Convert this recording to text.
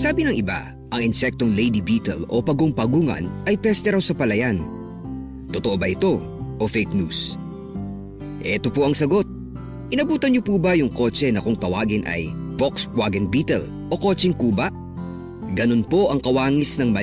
Sabi ng iba, ang insektong lady beetle o pagong-pagungan ay peste raw sa palayan. Totoo ba ito o fake news? Ito po ang sagot. Inabutan niyo po ba yung kotse na kung tawagin ay Volkswagen Beetle o kotseng kuba? Ganun po ang kawangis ng